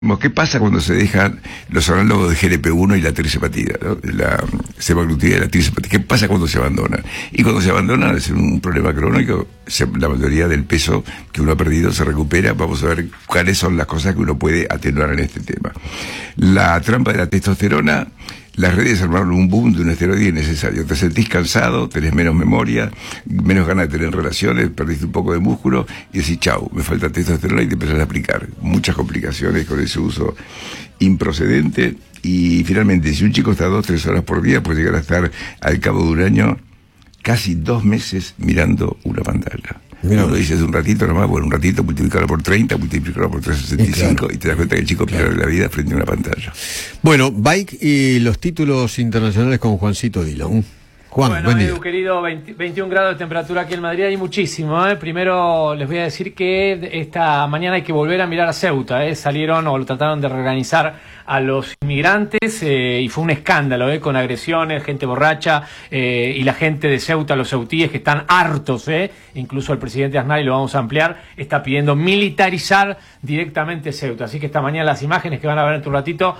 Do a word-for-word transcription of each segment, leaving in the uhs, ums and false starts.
¿Qué pasa cuando se dejan los análogos de G L P uno y la trisepatida, ¿no? La semaglutida y la trisepatida? ¿Qué pasa cuando se abandonan? Y cuando se abandonan es un problema crónico, se, la mayoría del peso que uno ha perdido se recupera. Vamos a ver cuáles son las cosas que uno puede atenuar en este tema. La trampa de la testosterona. Las redes armaron un boom de un esteroide innecesario. Te sentís cansado, tenés menos memoria, menos ganas de tener relaciones, perdiste un poco de músculo y decís, chau, me falta testosterona, y te empezás a aplicar. Muchas complicaciones con ese uso improcedente. Y finalmente, si un chico está dos, tres horas por día, puede llegar a estar al cabo de un año, casi dos meses mirando una pantalla. Mira, lo dices un ratito nomás, bueno, un ratito multiplicado por treinta, multiplicado por trescientos sesenta y cinco, y, claro, y te das cuenta que el chico pierde, claro, la vida frente a una pantalla. Bueno, Bike y los títulos internacionales con Juancito Dillon. Juan, bueno, buen día. Edu, querido, veinte, veintiún grados de temperatura aquí en Madrid, hay muchísimo, ¿eh? Primero les voy a decir que esta mañana hay que volver a mirar a Ceuta, ¿eh? Salieron o lo trataron de reorganizar a los inmigrantes eh, y fue un escándalo, ¿eh? Con agresiones, gente borracha eh, y la gente de Ceuta, los ceutíes que están hartos, ¿eh? Incluso el presidente Aznar, y lo vamos a ampliar, está pidiendo militarizar directamente Ceuta. Así que esta mañana las imágenes que van a ver en un ratito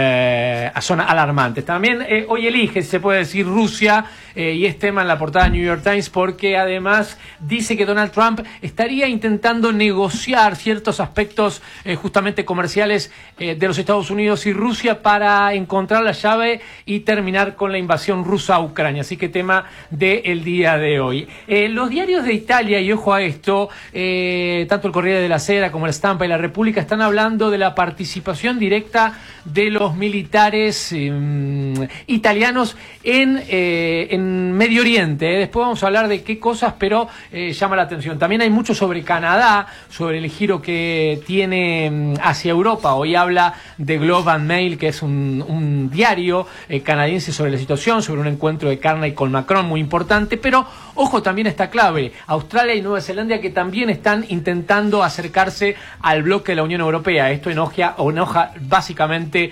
eh, son alarmantes. También eh, hoy elige, se puede decir, Rusia, eh, y es tema en la portada de New York Times, porque además dice que Donald Trump estaría intentando negociar ciertos aspectos eh, justamente comerciales eh, de los Estados Unidos y Rusia para encontrar la llave y terminar con la invasión rusa a Ucrania. Así que tema del día de hoy. Eh, los diarios de Italia, y ojo a esto, eh, tanto el Corriere della Sera como la Stampa y la República están hablando de la participación directa de los militares eh, italianos en, eh, en Medio Oriente. Eh. Después vamos a hablar de qué cosas, pero eh, llama la atención. También hay mucho sobre Canadá, sobre el giro que tiene hacia Europa. Hoy habla de Globe and Mail, que es un, un diario eh, canadiense sobre la situación, sobre un encuentro de Carney con Macron muy importante, pero ojo, también está clave, Australia y Nueva Zelanda, que también están intentando acercarse al bloque de la Unión Europea. Esto enoja, enoja básicamente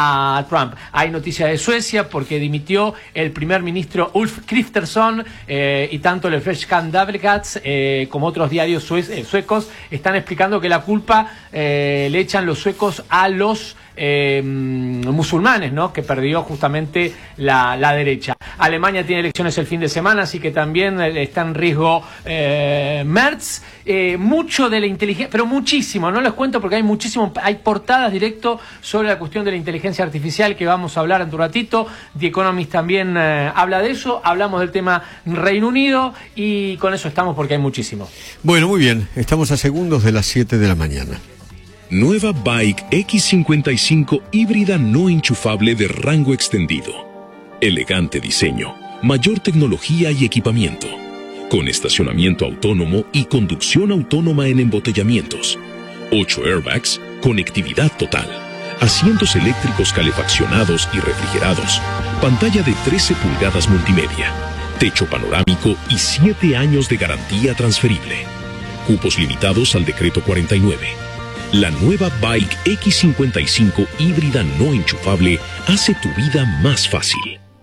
a Trump. Hay noticias de Suecia porque dimitió el primer ministro Ulf Kristersson, eh, y tanto el Svenska Dagbladet eh, como otros diarios sue eh, suecos están explicando que la culpa eh, le echan los suecos a los Eh, musulmanes, ¿no? Que perdió justamente la, la derecha. Alemania tiene elecciones el fin de semana, así que también está en riesgo eh, Merz. Eh, mucho de la inteligencia, pero muchísimo, no les cuento porque hay muchísimo, hay portadas directo sobre la cuestión de la inteligencia artificial que vamos a hablar en un ratito. The Economist también eh, habla de eso, hablamos del tema Reino Unido y con eso estamos porque hay muchísimo. Bueno, muy bien, estamos a segundos de las siete de la mañana. Nueva Bike X cincuenta y cinco híbrida no enchufable de rango extendido. Elegante diseño, mayor tecnología y equipamiento. Con estacionamiento autónomo y conducción autónoma en embotellamientos. ocho airbags, conectividad total. Asientos eléctricos calefaccionados y refrigerados. Pantalla de trece pulgadas multimedia. Techo panorámico y siete años de garantía transferible. Cupos limitados al decreto cuarenta y nueve. La nueva Bike X cincuenta y cinco híbrida no enchufable hace tu vida más fácil.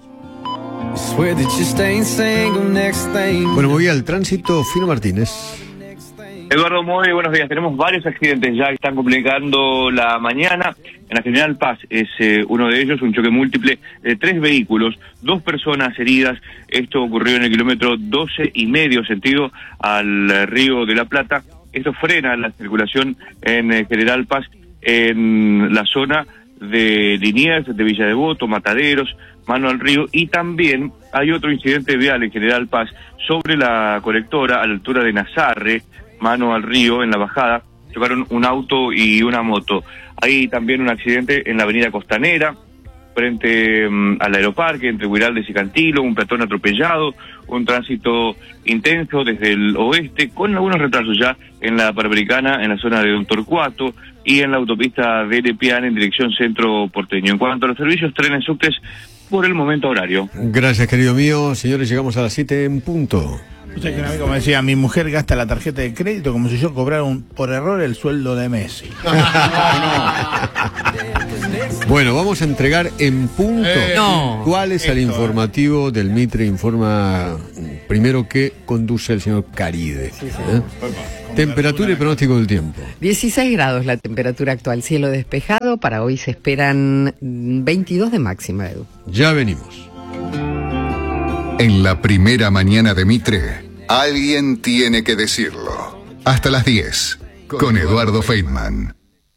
Bueno, voy al tránsito, Fino Martínez. Eduardo, muy buenos días. Tenemos varios accidentes ya que están complicando la mañana. En la General Paz es eh, uno de ellos, un choque múltiple de tres vehículos, dos personas heridas. Esto ocurrió en el kilómetro doce y medio, sentido al eh, Río de la Plata. Esto frena la circulación en eh, General Paz, en la zona de Liniers, de Villa Devoto, Mataderos, Mano al Río, y también hay otro incidente vial en General Paz sobre la colectora a la altura de Nazarre, Mano al Río, en la bajada. Chocaron un auto y una moto. Hay también un accidente en la avenida Costanera, frente um, al aeroparque, entre Huiraldes y Cantilo, un peatón atropellado, un tránsito intenso desde el oeste, con algunos retrasos ya en la Panamericana, en la zona de Don Torcuato, y en la autopista de Lepiane en dirección centro porteño. En cuanto a los servicios, trenes subtes, por el momento horario. Gracias, querido mío. Señores, llegamos a las siete en punto. Usted que un amigo me decía, mi mujer gasta la tarjeta de crédito como si yo cobrara un, por error el sueldo de Messi. No, no. Bueno, vamos a entregar en punto Eh, no. cuál es el Esto, informativo del Mitre Informa, primero que conduce el señor Caride. Sí, sí. ¿Eh? Temperatura y pronóstico del tiempo. dieciséis grados la temperatura actual, cielo despejado. Para hoy se esperan veintidós de máxima, Edu. Ya venimos. En la primera mañana de Mitre, alguien tiene que decirlo. Hasta las diez, con Eduardo Feynman.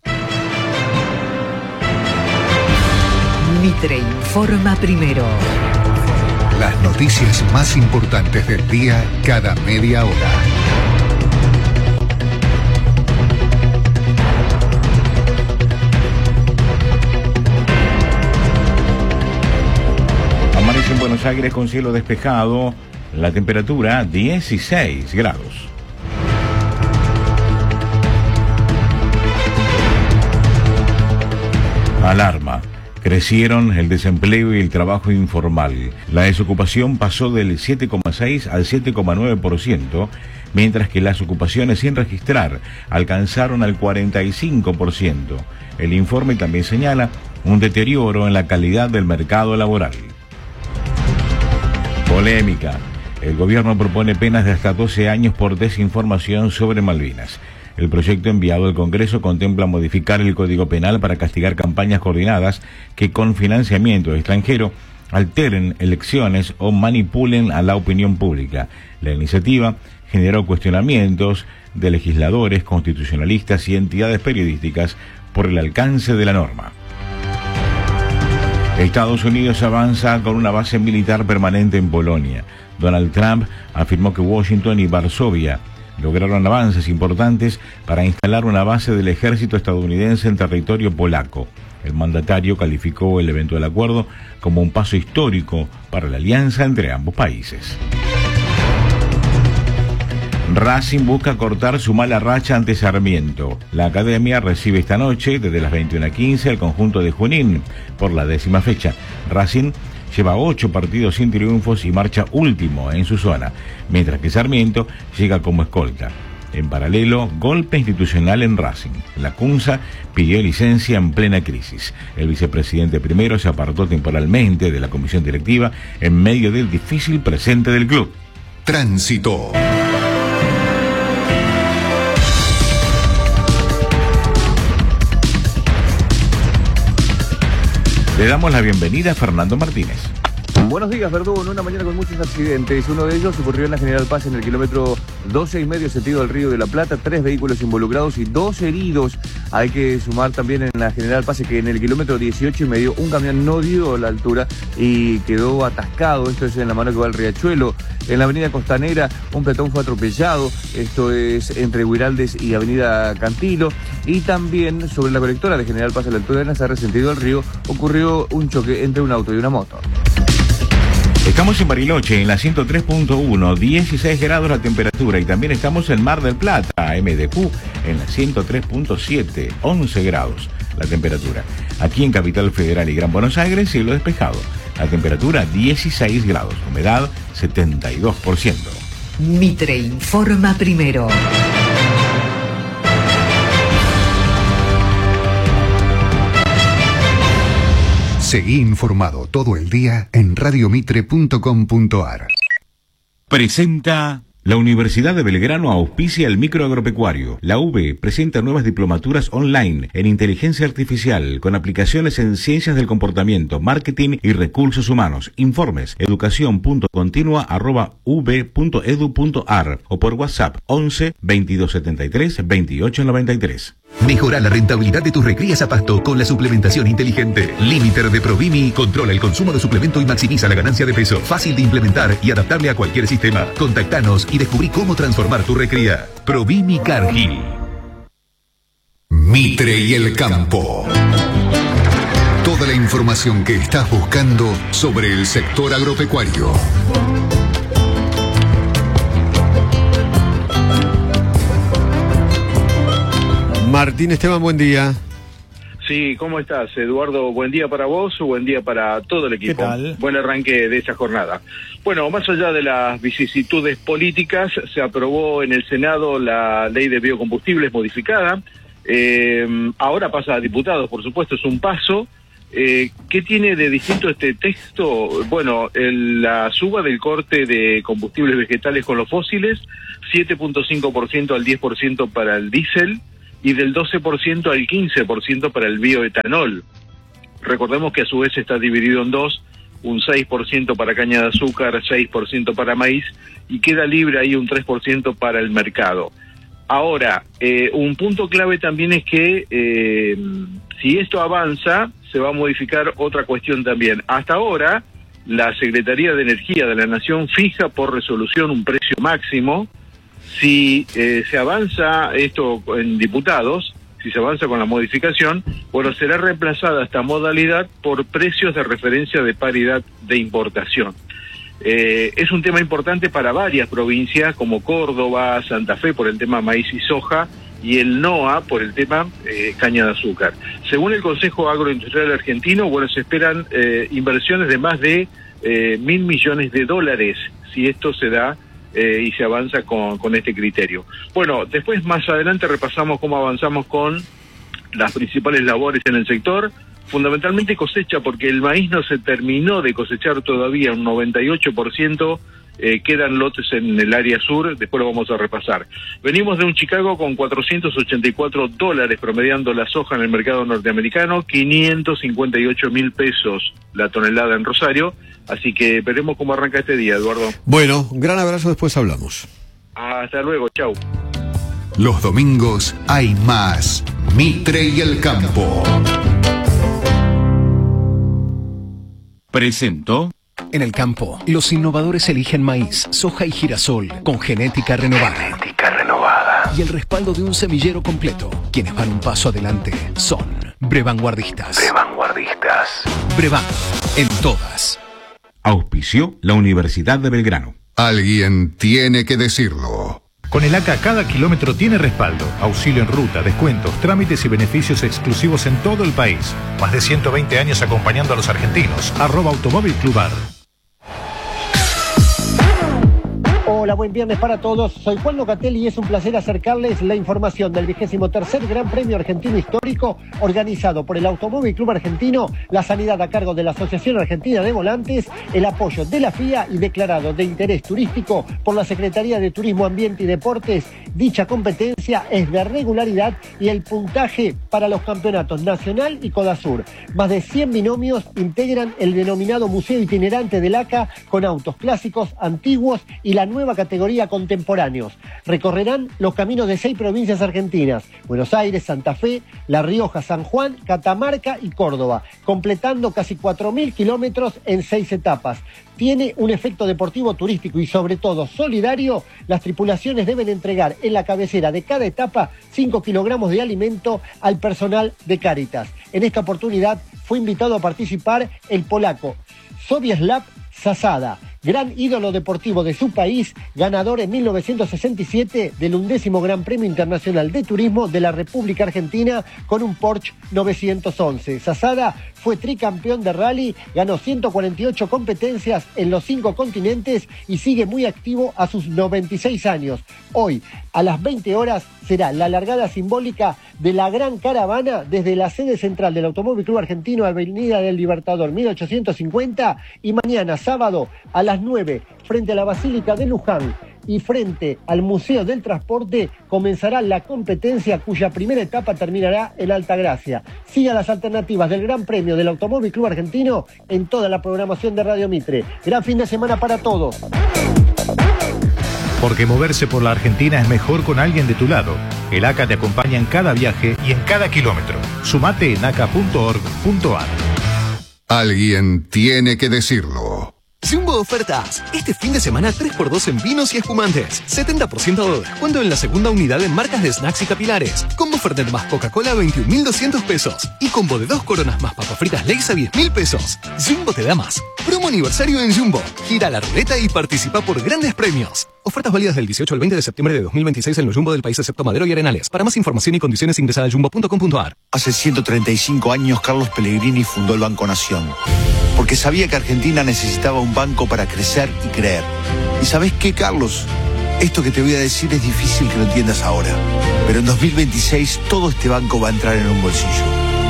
Mitre informa primero. Las noticias más importantes del día cada media hora. Amanece en Buenos Aires con cielo despejado, la temperatura dieciséis grados. Alarma. Crecieron el desempleo y el trabajo informal. La desocupación pasó del siete coma seis al siete coma nueve por ciento, mientras que las ocupaciones sin registrar alcanzaron al cuarenta y cinco por ciento. El informe también señala un deterioro en la calidad del mercado laboral. Polémica. El gobierno propone penas de hasta doce años por desinformación sobre Malvinas. El proyecto enviado al Congreso contempla modificar el Código Penal para castigar campañas coordinadas que con financiamiento extranjero alteren elecciones o manipulen a la opinión pública. La iniciativa generó cuestionamientos de legisladores, constitucionalistas y entidades periodísticas por el alcance de la norma. Estados Unidos avanza con una base militar permanente en Polonia. Donald Trump afirmó que Washington y Varsovia lograron avances importantes para instalar una base del ejército estadounidense en territorio polaco. El mandatario calificó el eventual acuerdo como un paso histórico para la alianza entre ambos países. Racing busca cortar su mala racha ante Sarmiento. La academia recibe esta noche, desde las veintiuna quince, al conjunto de Junín por la décima fecha. Racing lleva ocho partidos sin triunfos y marcha último en su zona, mientras que Sarmiento llega como escolta. En paralelo, golpe institucional en Racing. La Cunza pidió licencia en plena crisis. El vicepresidente primero se apartó temporalmente de la comisión directiva en medio del difícil presente del club. Tránsito. Le damos la bienvenida a Fernando Martínez. Buenos días, Verdún. Una mañana con muchos accidentes. Uno de ellos ocurrió en la General Paz en el kilómetro doce y medio sentido del Río de la Plata. Tres vehículos involucrados y dos heridos. Hay que sumar también en la General Paz que en el kilómetro dieciocho y medio un camión no dio la altura y quedó atascado. Esto es en la mano que va al Riachuelo. En la avenida Costanera un peatón fue atropellado. Esto es entre Huiraldes y avenida Cantilo. Y también sobre la colectora de General Paz a la altura de Nazarre sentido del Río ocurrió un choque entre un auto y una moto. Estamos en Bariloche, en la ciento tres punto uno, dieciséis grados la temperatura, y también estamos en Mar del Plata, M D Q, en la ciento tres punto siete, once grados la temperatura. Aquí en Capital Federal y Gran Buenos Aires, cielo despejado, la temperatura dieciséis grados, humedad setenta y dos por ciento. Mitre informa primero. Seguí informado todo el día en radio mitre punto com punto ar. Presenta... La Universidad de Belgrano auspicia el microagropecuario. La U B presenta nuevas diplomaturas online en inteligencia artificial con aplicaciones en ciencias del comportamiento, marketing y recursos humanos. Informes educación punto continua arroba u b punto edu punto ar o por WhatsApp once, veintidós setenta y tres, veintiocho noventa y tres. Mejora la rentabilidad de tus recrías a pasto con la suplementación inteligente. Limiter de Provimi controla el consumo de suplemento y maximiza la ganancia de peso. Fácil de implementar y adaptable a cualquier sistema. Contactanos y descubrí cómo transformar tu recría. Provimi Cargill. Mitre y el campo. Toda la información que estás buscando sobre el sector agropecuario. Martín Esteban, buen día. Sí, ¿cómo estás, Eduardo? Buen día para vos, buen día para todo el equipo. ¿Qué tal? Buen arranque de esta jornada. Bueno, más allá de las vicisitudes políticas, se aprobó en el Senado la ley de biocombustibles modificada. Eh, ahora pasa a diputados, por supuesto, es un paso. Eh, ¿Qué tiene de distinto este texto? Bueno, el, la suba del corte de combustibles vegetales con los fósiles, siete punto cinco por ciento al diez por ciento para el diésel y del doce por ciento al quince por ciento para el bioetanol. Recordemos que a su vez está dividido en dos, un seis por ciento para caña de azúcar, seis por ciento para maíz y queda libre ahí un tres por ciento para el mercado. Ahora, eh, un punto clave también es que eh, si esto avanza, se va a modificar otra cuestión también. Hasta ahora, la Secretaría de Energía de la Nación fija por resolución un precio máximo. Si eh, se avanza esto en diputados, si se avanza con la modificación, bueno, será reemplazada esta modalidad por precios de referencia de paridad de importación. Eh, es un tema importante para varias provincias como Córdoba, Santa Fe por el tema maíz y soja y el NOA por el tema eh, caña de azúcar. Según el Consejo Agroindustrial Argentino, bueno, se esperan eh, inversiones de más de eh, mil millones de dólares si esto se da eh, y se avanza con, con este criterio. Bueno, después más adelante repasamos cómo avanzamos con las principales labores en el sector. Fundamentalmente cosecha, porque el maíz no se terminó de cosechar todavía, un noventa y ocho por ciento, eh, quedan lotes en el área sur, después lo vamos a repasar. Venimos de un Chicago con cuatrocientos ochenta y cuatro dólares promediando la soja en el mercado norteamericano, quinientos cincuenta y ocho mil pesos la tonelada en Rosario, así que veremos cómo arranca este día, Eduardo. Bueno, un gran abrazo, después hablamos. Hasta luego, chau. Los domingos hay más Mitre y el Campo. Presentó. En el campo, los innovadores eligen maíz, soja y girasol con genética renovada. Genética renovada. Y el respaldo de un semillero completo. Quienes van un paso adelante son Brevanguardistas. Brevanguardistas. Brevan, en todas. Auspició la Universidad de Belgrano. Alguien tiene que decirlo. Con el A C A cada kilómetro tiene respaldo, auxilio en ruta, descuentos, trámites y beneficios exclusivos en todo el país. Más de ciento veinte años acompañando a los argentinos. Arroba Automóvil Clubar. Hola, buen viernes para todos. Soy Juan Locatelli y es un placer acercarles la información del vigésimo tercer Gran Premio Argentino Histórico organizado por el Automóvil Club Argentino, la sanidad a cargo de la Asociación Argentina de Volantes, el apoyo de la F I A y declarado de interés turístico por la Secretaría de Turismo, Ambiente y Deportes. Dicha competencia es de regularidad y el puntaje para los campeonatos Nacional y Codasur. Más de cien binomios integran el denominado Museo Itinerante del A C A con autos clásicos, antiguos y la nueva categoría contemporáneos. Recorrerán los caminos de seis provincias argentinas: Buenos Aires, Santa Fe, La Rioja, San Juan, Catamarca y Córdoba, completando casi cuatro mil kilómetros en seis etapas. Tiene un efecto deportivo, turístico y sobre todo solidario. Las tripulaciones deben entregar en la cabecera de cada etapa cinco kilogramos de alimento al personal de Cáritas. En esta oportunidad fue invitado a participar el polaco Sobieslav Zasada, gran ídolo deportivo de su país, ganador en mil novecientos sesenta y siete del undécimo Gran Premio Internacional de Turismo de la República Argentina con un Porsche novecientos once. Zasada fue tricampeón de rally, ganó ciento cuarenta y ocho competencias en los cinco continentes y sigue muy activo a sus noventa y seis años. Hoy, a las veinte horas, será la largada simbólica de la gran caravana desde la sede central del Automóvil Club Argentino, Avenida del Libertador mil ochocientos cincuenta, y mañana sábado a las nueve, frente a la Basílica de Luján y frente al Museo del Transporte, comenzará la competencia cuya primera etapa terminará en Altagracia. Siga las alternativas del Gran Premio del Automóvil Club Argentino en toda la programación de Radio Mitre. Gran fin de semana para todos. Porque moverse por la Argentina es mejor con alguien de tu lado. El A C A te acompaña en cada viaje y en cada kilómetro. Sumate en aca punto org punto ar. Alguien tiene que decirlo. Jumbo ofertas. Este fin de semana tres por dos en vinos y espumantes. setenta por ciento de descuento en la segunda unidad en marcas de snacks y capilares. Combo Fernet más Coca-Cola a veintiún mil doscientos pesos. Y combo de dos coronas más papas fritas Lay's a diez mil pesos. Jumbo te da más. Promo aniversario en Jumbo. Gira la ruleta y participa por grandes premios. Ofertas válidas del dieciocho al veinte de septiembre de dos mil veintiséis en los Jumbo del país excepto Madero y Arenales. Para más información y condiciones ingresa a jumbo punto com punto ar. Hace ciento treinta y cinco años Carlos Pellegrini fundó el Banco Nación. Porque sabía que Argentina necesitaba un banco para crecer y creer. ¿Y sabés qué, Carlos? Esto que te voy a decir es difícil que lo entiendas ahora. Pero en dos mil veintiséis todo este banco va a entrar en un bolsillo.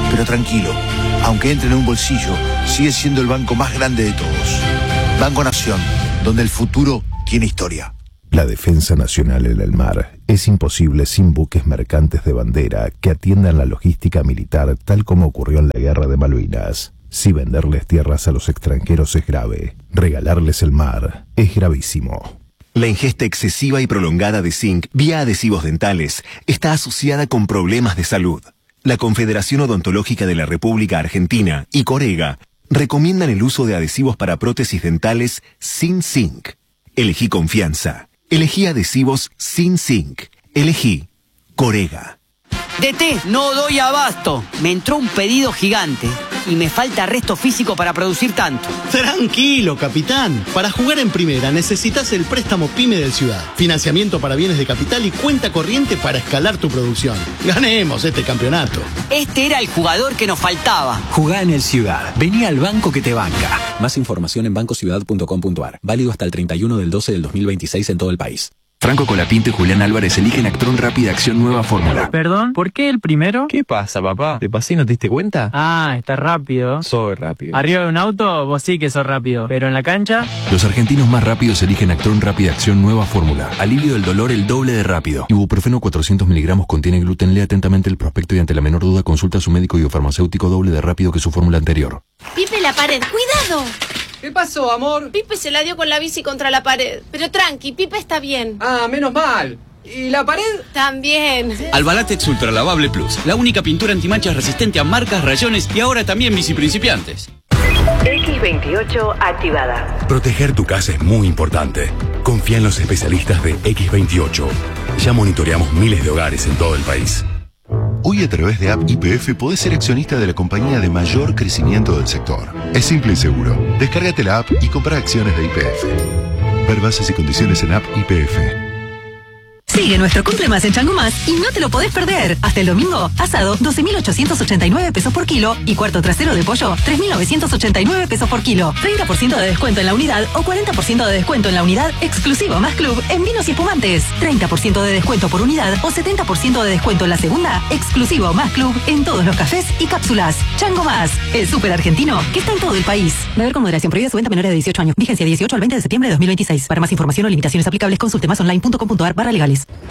Pero tranquilo, aunque entre en un bolsillo, sigue siendo el banco más grande de todos. Banco Nación, donde el futuro tiene historia. La defensa nacional en el mar es imposible sin buques mercantes de bandera que atiendan la logística militar tal como ocurrió en la Guerra de Malvinas. Si venderles tierras a los extranjeros es grave, regalarles el mar es gravísimo. La ingesta excesiva y prolongada de zinc vía adhesivos dentales está asociada con problemas de salud. La Confederación Odontológica de la República Argentina y Corega recomiendan el uso de adhesivos para prótesis dentales sin zinc. Elegí confianza. Elegí adhesivos sin zinc. Elegí Corega. D T, no doy abasto. Me entró un pedido gigante y me falta resto físico para producir tanto. Tranquilo, capitán. Para jugar en primera necesitas el préstamo PYME del Ciudad. Financiamiento para bienes de capital y cuenta corriente para escalar tu producción. Ganemos este campeonato. Este era el jugador que nos faltaba. Jugá en el Ciudad. Vení al banco que te banca. Más información en banco ciudad punto com punto ar. Válido hasta el treinta y uno del doce del dos mil veintiséis en todo el país. Franco Colapinto y Julián Álvarez eligen Actron Rápida Acción Nueva Fórmula. Perdón, ¿por qué el primero? ¿Qué pasa, papá? ¿Te pasé y no te diste cuenta? Ah, está rápido. Soy rápido. Arriba de un auto, vos sí que sos rápido. Pero en la cancha... Los argentinos más rápidos eligen Actron Rápida Acción Nueva Fórmula. Alivio del dolor el doble de rápido. Ibuprofeno cuatrocientos miligramos contiene gluten. Lea atentamente el prospecto y ante la menor duda consulta a su médico biofarmacéutico doble de rápido que su fórmula anterior. Pipe, la pared. ¡Cuidado! ¿Qué pasó, amor? Pipe se la dio con la bici contra la pared. Pero tranqui, Pipe está bien. Ah, menos mal. ¿Y la pared? También. Albalatex Ultra Lavable Plus. La única pintura antimanchas resistente a marcas, rayones y ahora también bici principiantes. X veintiocho activada. Proteger tu casa es muy importante. Confía en los especialistas de X veintiocho. Ya monitoreamos miles de hogares en todo el país. Hoy a través de App Y P F podés ser accionista de la compañía de mayor crecimiento del sector. Es simple y seguro. Descárgate la app y compra acciones de Y P F. Ver bases y condiciones en App Y P F. Sigue nuestro Cumple Más en Chango Más y no te lo podés perder. Hasta el domingo, asado doce mil ochocientos ochenta y nueve pesos por kilo y cuarto trasero de pollo tres mil novecientos ochenta y nueve pesos por kilo. treinta por ciento de descuento en la unidad o cuarenta por ciento de descuento en la unidad exclusivo Más Club en vinos y espumantes. treinta por ciento de descuento por unidad o setenta por ciento de descuento en la segunda exclusivo Más Club en todos los cafés y cápsulas. Chango Más, el súper argentino que está en todo el país. Beber con moderación, prohibida su venta a menores de dieciocho años. Vigencia dieciocho al veinte de septiembre de dos mil veintiséis. Para más información o limitaciones aplicables consulte más online punto com punto ar barra legales.